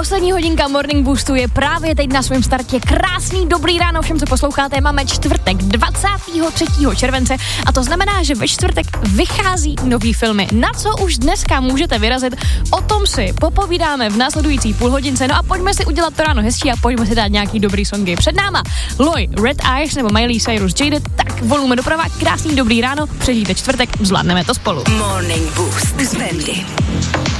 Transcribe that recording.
Poslední hodinka Morning Boostu je právě teď na svém startě. Krásný dobrý ráno všem, co posloucháte. Máme čtvrtek 23. července a to znamená, že ve čtvrtek vychází nový filmy. Na co už dneska můžete vyrazit, o tom si popovídáme v následující půlhodince. No a pojďme si udělat to ráno hezčí a pojďme si dát nějaký dobrý songy. Před náma Loi, Red Eyes nebo Miley Cyrus Jaded, tak volujeme doprava. Krásný dobrý ráno, přežijte čtvrtek, zvládneme to spolu. Morning Boost s Wendy.